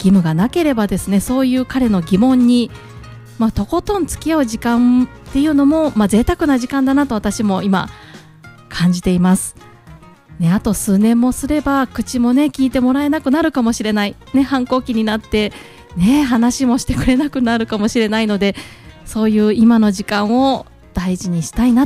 務がなければですね、そういう彼の疑問に、とことん付き合う時間っていうのも、贅沢な時間だなと私も今感じています。あと数年もすれば口もね聞いてもらえなくなるかもしれない、反抗期になって話もしてくれなくなるかもしれないので、そういう今の時間を大事にしたいな